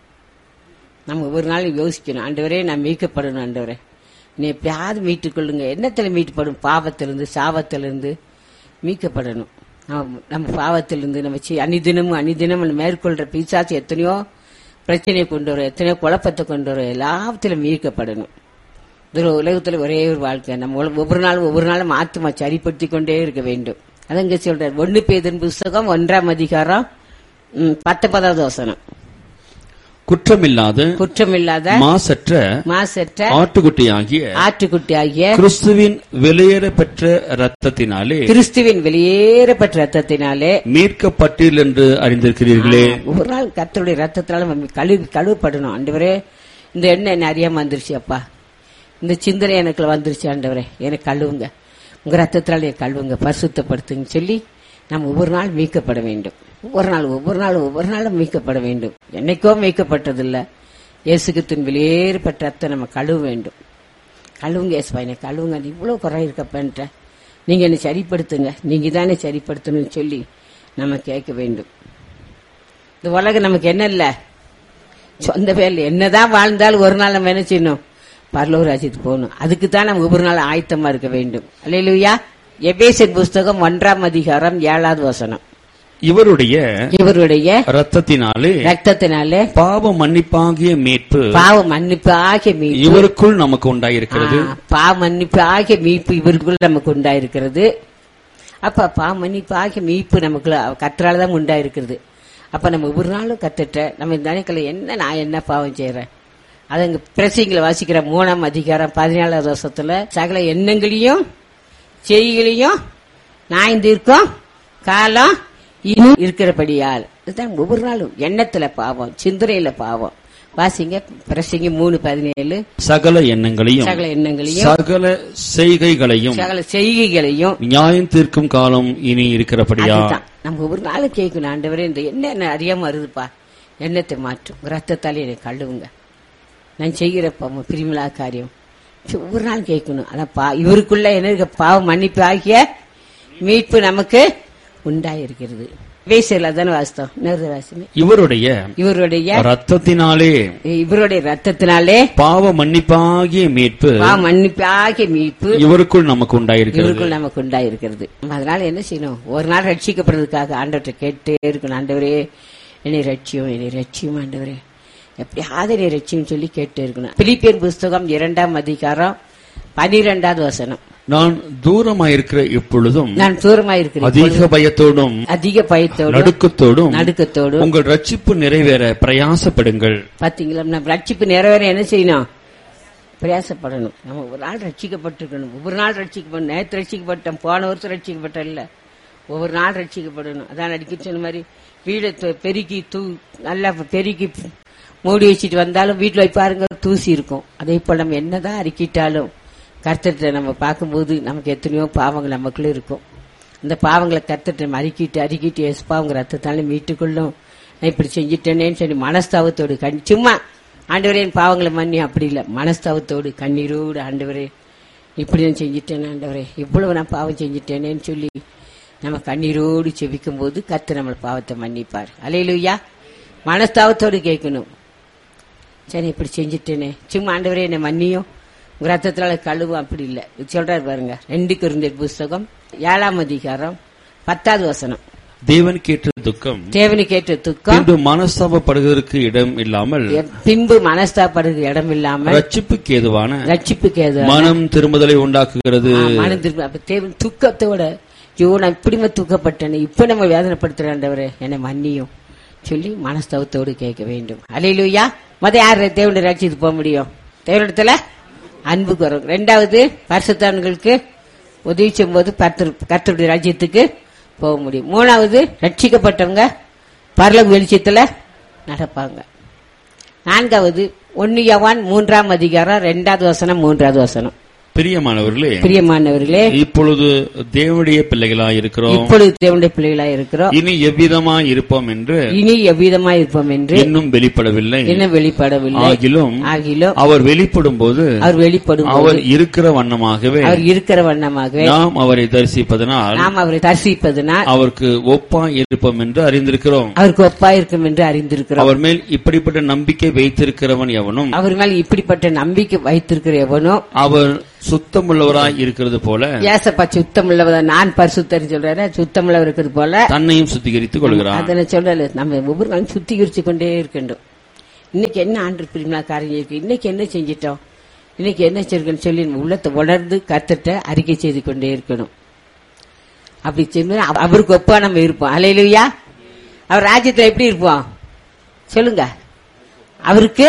நம்ம ஒவ்வொரு நாளும் யோசிக்கணும், ஆண்டவரே நான் மீட்கப்படணும், ஆண்டவரே நீ எப்பயாவது மீட்டுக் கொள்ளுங்க. என்னத்துல மீட்டுப்படும்? பாவத்திலிருந்து, சாபத்திலிருந்து, மீட்கப்படணும். நம்ம- நம்ம பாவத்திலிருந்து நம்ம செய்- அனிதினமும் அனிதினம் நம்ம மேற்கொள்ற பிசாசு எத்தனையோ பிரச்சனையை கொண்டு வரும், எத்தனையோ குழப்பத்தை கொண்டு வரும். எல்லாத்திலும் மீட்கப்படணும். இது உலகத்துல ஒரே ஒரு வாழ்க்கை. நம்ம உல- ஒவ்வொரு நாளும் ஒவ்வொரு நாளும் ஆத்மா சரிப்படுத்தி கொண்டே இருக்க வேண்டும். அதங்க சொல்றாரு. ஒன்னு பேதின் புஸ்தகம் ஒன்றாம் அதிகாரம் ம், பத்தொன்பதாவது வசனம். குற்றமில்லாத குற்றமில்லாத மாசற்ற மாசற்ற ஆட்டுக்குட்டியாகிய ஆட்டுக்குட்டி ஆகிய கிறிஸ்துவின் வெளியேற பெற்ற இரத்தத்தினாலே கிறிஸ்துவின் வெளியேறப்பட்ட ரத்தத்தினாலே மீட்கப்பட்டீர்கள் என்று அறிந்திருக்கிறீர்களே. ஒரு நாள் கர்த்தருடைய ரத்தத்தினால நம்ம கழுவி கழுவப்படணும். ஆண்டவரே, இந்த எண்ணெய் என்ன அறியாம வந்துருச்சு அப்பா, இந்த சிந்தனை எனக்கு வந்துருச்சு ஆண்டவரே, எனக்கு கழுவுங்க, உங்க ரத்தத்தினால எனக்கு கழுவுங்க, பரிசுத்தப்படுத்துங்க சொல்லி நம்ம ஒவ்வொரு நாள் மீட்கப்பட வேண்டும். ஒவ்வொரு நாள் ஒவ்வொரு நாள் ஒவ்வொரு நாளும் மீட்கப்பட வேண்டும். என்னைக்கோ மீட்கப்பட்டதில்ல. இயேசுகிறிஸ்துவின் வெளியேறப்பட்ட ரத்தம் நம்ம கழுவ வேண்டும். கழுவுங்க ஏசுப்பா, என்னை கழுவுங்க, நீ இவ்வளவு குறை இருக்கப்பன்ற, நீங்க என்னை சரிப்படுத்துங்க, நீங்க தானே சரிப்படுத்தணும்னு சொல்லி நம்ம கேட்க வேண்டும். இந்த உலகம் நமக்கு என்ன இல்ல, சொந்த பேர்ல என்னதான் வாழ்ந்தாலும் ஒரு நாள் நம்ம என்ன செய்யணும், பரலோக ராஜ்யத்துக்கு போகணும். அதுக்கு தான் நம்ம ஒவ்வொரு நாள் ஆயத்தமா இருக்க வேண்டும். அல்லேலூயா. எபேசியர் புஸ்தகம் ஒன்றாம் அதிகாரம் ஏழாவது வசனம். இவருடைய இவருடைய இரத்தத்தினாலே ரத்தத்தினாலே பாவ மன்னிப்பாகிய மீட்பு பாவ மன்னிப்பு ஆகிய மீட்பு இவருக்குள் நமக்கு உண்டாயிருக்கிறது. ஆ, பாவ மன்னிப்பு ஆகிய மீட்பு இவருக்குள் நமக்கு உண்டாயிருக்கிறது. அப்ப பாவ மன்னிப்பு ஆகிய மீட்பு நமக்கு கர்த்தரால தான் உண்டாயிருக்கிறது. அப்ப நம்ம ஒவ்வொரு நாளும் கத்துட்ட நம்ம நினைக்கல, என்ன நான் என்ன பாவம் செய்யறேன். அது அங்க பிரசங்கில வாசிக்கிற மூணாம் அதிகாரம் பதினாலாவது வருஷத்துல சகல எண்ணங்களையும் செய்களையும் நாய்ந்திருக்கும் காலம் இனி இருக்கிறபடியால். இதுதான் ஒவ்வொரு நாளும் எண்ணத்துல பாவம், சிந்தனையில பாவம். வாசிங்க பிரசங்கி மூணு பதினேழு. சகல எண்ணங்களையும் சகல எண்ணங்களையும் சகல செய்கைகளையும் சகல செய்கைகளையும் நியாயம் தீர்க்கும் காலம் இனி இருக்கிறபடியா. அதுதான் நம்ம ஒவ்வொரு நாளும் கேட்கணும். ஆண்டவரே, இந்த எண்ணெய் என்ன அறியாம வருதுப்பா, எண்ணத்தை மாற்றும், ரத்தத்தாலே என்னை கழுவுங்க, நான் செய்கிற பாவம் பிரிமிலா காரியம் ஒவ்வொரு நாள் கேட்கணும். அதான் பா இவருக்குள்ள என்ன இருக்க, பாவம் மன்னிப்பு ஆகிய மீட்பு நமக்கு உண்டாயிருக்கிறது. வேசையில் அதான வாஸ்தவம். நேரு வாசமே. இவருடைய இவருடைய ரத்தத்தினாலே இவருடைய ரத்தத்தினாலே பாவ மன்னிப்பாகிய மீட்பு பாவ மன்னிப்பு ஆகிய மீட்பு இவருக்குள் நமக்கு உண்டாயிருக்கிறது. இவருக்குள் நமக்கு உண்டாயிருக்கிறது. அதனால என்ன செய்யணும், ஒரு நாள் ரட்சிக்கப்படுறதுக்காக ஆண்டவர்கிட்ட கேட்டே இருக்கணும். ஆண்டவரே, என்னை ரட்சியும், என்னை ரட்சியும் ஆண்டவரே, எப்படியாவது என்னை ரட்சியும் சொல்லி கேட்டே இருக்கணும். பிலிப்பியர் புஸ்தகம் இரண்டாம் அதிகாரம் பனிரெண்டாவது வசனம். நான் தூரமாயிருக்கிற இப்பொழுதும் நான் தூரமாயிருக்கிறேன் அதிக பயத்தோடும் அதிக பயத்தோடும் நடுக்கத்தோடும் நடுக்கத்தோடும் உங்கள் ரட்சிப்பு நிறைவேற பிரயாசப்படுங்கள். பாத்தீங்களா, நம்ம ரட்சிப்பு நிறைவேற என்ன செய்யணும், பிரயாசப்படணும். நம்ம ஒரு நாள் ரட்சிக்கப்பட்டிருக்கணும். ஒவ்வொரு நாள் ரட்சிக்கப்படணும். நேற்று ரட்சிக்கப்பட்டோம், போன வருஷம் ரட்சிக்கப்பட்டோம் இல்ல, ஒவ்வொரு நாள் ரட்சிக்கப்படணும். அதான் அடிக்க சொன்ன மாதிரி வீடை து- பெருக்கி தூ நல்லா பெருக்கி மூடி வச்சுட்டு வந்தாலும் வீட்டுல போய் பாருங்க தூசி இருக்கும். அதே போல நம்ம என்னதான் அறிக்கிட்டாலும் கர்த்தர்கிட்ட நம்ம பார்க்கும்போது நமக்கு எத்தனையோ பாவங்கள் நமக்குள்ள இருக்கும். இந்த பாவங்களை கர்த்தர்கிட்ட நம்ம அறிக்கிட்டு அறிக்கிட்டு எஸ்பா உங்க ரத்தத்தால மீட்டுக்கொள்ளும், நான் இப்படி செஞ்சிட்டேனேன்னு சொல்லி மனஸ்தாபத்தோடு கண் சும்மா ஆண்டவரே என் பாவங்களை மன்னி அப்படி இல்லை, மனஸ்தாபத்தோடு கண்ணீரோடு ஆண்டவரே இப்படி நான் செஞ்சிட்டேன் ஆண்டவரே, இவ்வளவு நான் பாவம் செஞ்சிட்டேனேன்னு சொல்லி நம்ம கண்ணீரோடு செபிக்கும் போது கர்த்தர் நம்ம பாவத்தை மன்னிப்பார். அல்லேலூயா. மனஸ்தாபத்தோடு கேட்கணும். சரி இப்படி செஞ்சிட்டேனே, சும்மா ஆண்டவரே என்னை மன்னியும், உங்க ரத்தத்தினால கழுவும், அப்படி இல்லை. சொல்றாரு பாருங்க, ரெண்டு கொரிந்தியர் புஸ்தகம் ஏழாம் அதிகாரம் பத்தாவது வசனம். தேவன் கேட்ட துக்கம் தேவனு கேட்ட துக்கம் பின்பு மனஸ்தாபப்படுவதற்கு இடம் இல்லாமல் பின்பு மனஸ்தாபடுகிற இடம் இல்லாமல் ரட்சிப்புக்கு ஏதுவான ரட்சிப்புக்கு ஏது மனம் திரும்புதலை உண்டாக்குகிறது. மனம் திரும்ப. அப்ப தேவன் துக்கத்தோட, ஐயோ நான் இப்படிமா துக்கப்பட்டேன், இப்ப நம்ம வேதனைப்படுத்துறாண்டவரே என்னை மன்னியும் சொல்லி மனஸ்தவத்தோடு கேட்க வேண்டும். அல்லேலூயா. மத யாரு தேவனுடைய ராட்சியத்துக்கு போக முடியும்? தேவனிடத்துல அன்பு வரும். ரெண்டாவது பரிசுத்தவான்களுக்கு உதவி செய்யும் போது கர்த்தருடைய ராஜ்யத்துக்கு போக முடியும். மூணாவது ரட்சிக்கப்பட்டவங்க பரலோக வெளிச்சத்துல நடப்பாங்க. நான்காவது ஒன்னு யோவான் மூன்றாம் அதிகாரம் ரெண்டாவது வசனம் மூன்றாவது வசனம். பிரியமானவர்களே, பிரியமானவர்களே, இப்பொழுது தேவனுடைய பிள்ளைகளாய் இருக்கிறோம், இப்பொழுது தேவனுடைய பிள்ளைகளாய் இருக்கிறோம், இனி எவ்விதமாய் இருப்போம் என்று இனி எவ்விதமாய் இருப்போம் என்று இன்னும் வெளிப்படவில்லை. இன்னும் வெளிப்படவில்லை. ஆகிலும் ஆகிலும் அவர் வெளிப்படும் போது அவர் வெளிப்படும் அவர் இருக்கிற வண்ணமாகவே அவர் இருக்கிற வண்ணமாகவே நாம் அவரை தரிசிப்பதனால் நாம் அவரை தரிசிப்பதனால் அவருக்கு ஒப்பாய் இருப்போம் என்று அறிந்திருக்கிறோம். அவருக்கு ஒப்பாய் இருக்கும் என்று அறிந்திருக்கிறோம். அவர் மேல் இப்படிப்பட்ட நம்பிக்கை வைத்திருக்கிறவன் எவனும் அவர் மேல் இப்படிப்பட்ட நம்பிக்கை வைத்திருக்கிற எவனோ அவர் சுத்தமுள்ளவராய் இருக்கிறது போல ஏசப்பா சுத்தமுள்ளவர், நான் பரிசுத்தர் சொல்றாரு, சுத்தமுள்ளவர் இருக்கிறது போல தன்னையும் சுத்திகரித்துக் கொள்கிறார். அதனை சொல்லல, நம்ம ஒவ்வொரு நாளும் சுத்திகரிச்சு கொண்டே இருக்கணும். இன்னைக்கு என்ன ஆண்டு பிரிமினா காரியம் இருக்கு, இன்னைக்கு என்ன செஞ்சிட்டோம், இன்னைக்கு என்ன செய்யணும்னு சொல்லி நம்ம உள்ளத்தை உணர்ந்து கத்துட்ட அறிக்கை செய்து கொண்டே இருக்கணும். அப்படி செய்ய அவருக்கு ஒப்பா நம்ம இருப்போம். அல்லேலூயா. அவர் ராஜ்யத்துல எப்படி இருப்போம் சொல்லுங்க. அவருக்கு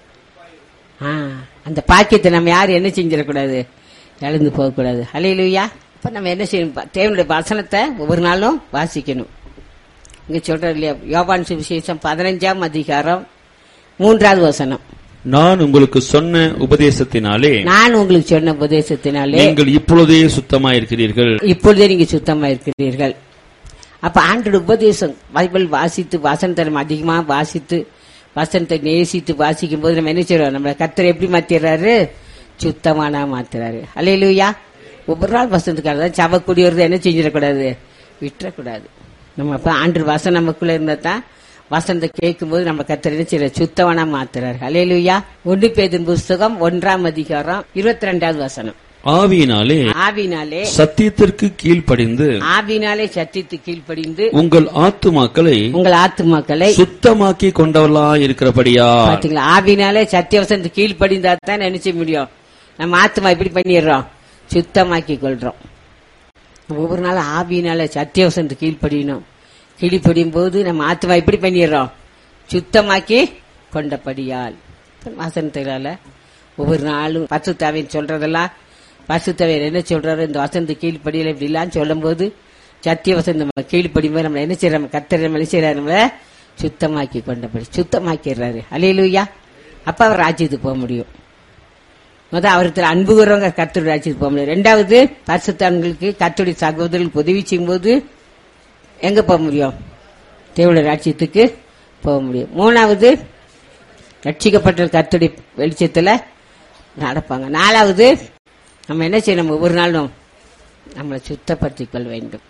அந்த பாக்கியத்தை நம்ம யாரும் என்ன செஞ்சிடக்கூடாது, இழந்து போகக்கூடாது. அல்லேலூயா. இப்ப நம்ம என்ன செய்யணும், தேவனுடைய வசனத்தை ஒவ்வொரு நாளும் வாசிக்கணும். இங்க சொல்ற இல்லையா, யோவான் சுவிசேஷம் பதினஞ்சாம் அதிகாரம் மூன்றாவது வசனம், நான் உங்களுக்கு சொன்ன உபதேசத்தினாலே நான் உங்களுக்கு சொன்ன உபதேசத்தினாலே நீங்கள் இப்பொழுதே சுத்தமாய் இருக்கிறீர்கள். இப்பொழுதே நீங்க சுத்தமா இருக்கிறீர்கள். அப்ப ஆண்டோட உபதேசம் பைபிள் வாசித்து வசனத்தை நம்ம அதிகமா வாசித்து வசனத்தை நேசித்து வாசிக்கும் போது நம்ம என்ன செய்யறோம், நம்ம கர்த்தரை எப்படி மாத்திடுறாரு, சுத்தமானா மாத்துறாரு. அல்லேலூயா. ஒவ்வொரு நாள் வசனத்துக்காக சவக்கூடியவர்கள் என்ன செஞ்சிடக்கூடாது, விட்டுறக்கூடாது. நம்ம அப்ப ஆண்டு வசனம் நமக்குள்ள இருந்தா தான் வசனத்தை கேட்கும் போது நம்ம கர்த்தர் என்ன செய்யற, சுத்தமானா மாத்துறாரு. அல்லேலூயா. ஒன்று பேதுரு புஸ்தகம் ஒன்றாம் அதிகாரம் இருபத்தி ரெண்டாவது வசனம், ஆவியினாலே ஆவினாலே சத்தியத்திற்கு கீழ்ப்படிந்து ஆவினாலே சத்தியத்து கீழ்ப்படிந்து உங்கள் ஆத்துமாக்களை உங்கள் ஆத்துமாக்களை சுத்தமாக்கி கொண்டவர்களாய் இருக்கிறபடியா. பாத்தீங்களா, ஆவினாலே சத்தியவசனத்துக்கு கீழ்ப்படிந்தா தான் நினைச்ச முடியும். நம்ம ஆத்துமா எப்படி பண்ணிடுறோம், சுத்தமாக்கி கொள்றோம். ஒவ்வொரு நாளும் ஆவினால சத்தியவசனத்துக்கு கீழ்ப்படியணும். கீழ்ப்படியும் போது நம்ம ஆத்துமா எப்படி பண்ணிடுறோம், சுத்தமாக்கி கொண்டபடியால். வசனத்தினால ஒவ்வொரு நாளும் பரிசுத்தாவின் சொல்றதெல்லாம், பரிசுத்தவர் என்ன சொல்றாரு, இந்த வசந்த கீழ்ப்படியில இப்படிலாம் சொல்லும் போது சத்திய வசந்த நம்ம கீழ்ப்படியும் போது நம்ம என்ன செய்யறோம், கர்த்தர் நம்ம என்ன செய்யறாரு, நம்மள சுத்தமாக்கி கொண்டபடி சுத்தமாக்கிடுறாரு. அல்லேலூயா. அப்ப அவர் ராஜ்யத்துக்கு போக முடியும். முதல் அவருக்கு அன்பு கூறவங்க கர்த்தருடைய ராஜ்யத்துக்கு போக முடியும். ரெண்டாவது பரிசுத்தவான்களுக்கு கர்த்தருடைய சகோதரர்களுக்கு உதவி செய்யும் போது எங்க போக முடியும், தேவனுடைய ராஜ்யத்துக்கு போக முடியும். மூணாவது ரட்சிக்கப்பட்ட கர்த்தருடைய வெளிச்சத்துல நடப்பாங்க. நாலாவது நம்ம என்ன செய்யணும், ஒவ்வொரு நாளும் நம்மளை சுத்தப்படுத்திக் கொள்ள வேண்டும்.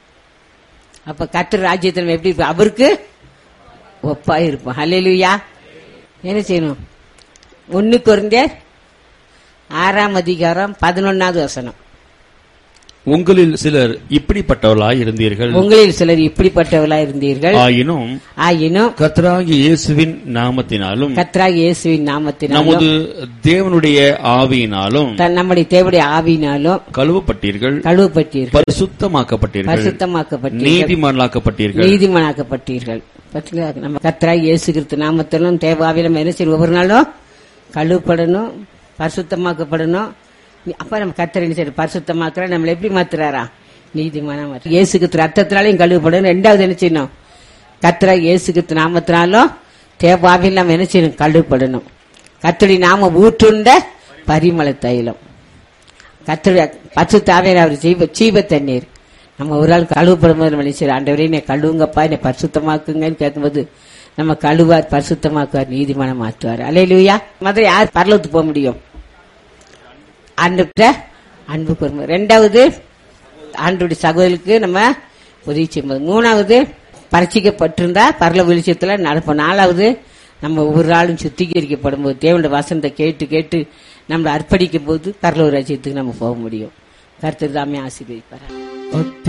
அப்ப கர்த்தர் ராஜ்யத்தில் நம்ம எப்படி இருப்போம், அவருக்கு ஒப்பா இருப்போம். அல்லேலூயா. என்ன செய்யணும், ஒன்னு கொரிந்தியர் ஆறாம் அதிகாரம் பதினொன்னாவது வசனம், உங்களில் சிலர் இப்படிப்பட்டவர்களாய் இருந்தீர்கள் உங்களில் சிலர் இப்படிப்பட்டவர்களாய் இருந்தீர்கள் ஆயினும் ஆயினும் கர்த்தராகிய இயேசுவின் நாமத்தினாலும் கர்த்தராகிய இயேசுவின் நாமத்தினாலும் நமது தேவனுடைய ஆவியினாலும் நம்முடைய தேவனுடைய ஆவியினாலும் கழுவப்பட்டீர்கள் கழுவப்பட்டீர்கள் பரிசுத்தமாக்கப்பட்டீர்கள் பரிசுத்தமாக்கப்பட்டீர்கள் நீதிமான்களாக்கப்பட்டீர்கள் நீதிமானாக்கப்பட்டீர்கள். நம்ம கர்த்தராகிய இயேசு கிறிஸ்து நாமத்திலும் தேவாவிலும் என்ன செய்யும், ஒவ்வொரு நாளும் கழுவப்படணும், பரிசுத்தமாக்கப்படணும். அப்ப நம்ம கர்த்தர் என்ன செய்யற, பரிசுத்தமாக்குற நம்மள எப்படி மாத்துறாரா, நீதிமான மாற்ற. இயேசு கிறிஸ்து ரத்தத்தினாலையும் கழுவப்படணும். ரெண்டாவது என்ன செய்யணும், கர்த்தராகிய இயேசு கிறிஸ்து நாமத்தினாலும் தேவாவிலும் நம்ம என்ன செய்யணும், கழுவப்படணும். கர்த்தருடைய நாம ஊற்றுண்ட பரிமள தைலம், கர்த்தருடைய பரிசுத்தாவே அவர் ஜீவ ஜீவ தண்ணீர். நம்ம ஒரு ஆள் கழுவப்படும் போது நம்ம நினைச்சு, ஆண்டவரே என்னை கழுவுங்கப்பா, என்னை பரிசுத்தமாக்குங்கன்னு கேட்கும்போது நம்ம கழுவார், பரிசுத்தமாக்குவார், நீதிமான மாற்றுவார். அல்லேலூயா. மற்ற யார் பரலோகத்துக்கு போக முடியும், ஆண்டவர்கிட்ட அன்பு கூறும். ரெண்டாவது ஆண்டவருடைய சகோதரருக்கு நம்ம உதவி செய்யும்போது. மூணாவது பரிட்சிக்கப்பட்டிருந்தா பரலோக வெளிச்சத்துல நடப்போம். நாலாவது நம்ம ஒவ்வொரு நாளும் சுத்திகரிக்கப்படும் போது தேவனுடைய வசனத்தை கேட்டு கேட்டு நம்மளை அர்ப்பணிக்கும் போது பரலோக ராஜ்யத்துக்கு நம்ம போக முடியும். கர்த்தர் தாமே ஆசீர்வதிப்பார்.